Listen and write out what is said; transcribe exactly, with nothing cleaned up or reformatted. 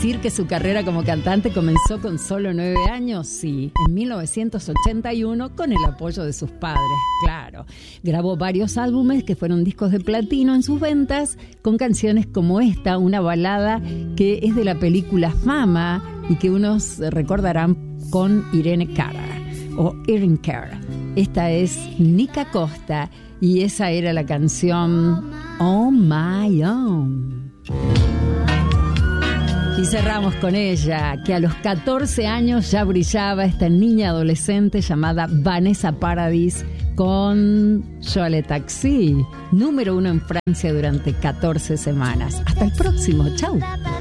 decir que su carrera como cantante comenzó con solo nueve años? Sí, en mil novecientos ochenta y uno, con el apoyo de sus padres, claro. Grabó varios álbumes que fueron discos de platino en sus ventas, con canciones como esta, una balada que es de la película Fama y que unos recordarán con Irene Cara o Irene Cara. Esta es Nica Costa y esa era la canción On My Own. Y cerramos con ella, que a los catorce años ya brillaba esta niña adolescente llamada Vanessa Paradis con Yo le Taxi, número uno en Francia durante catorce semanas. Hasta el próximo, chau.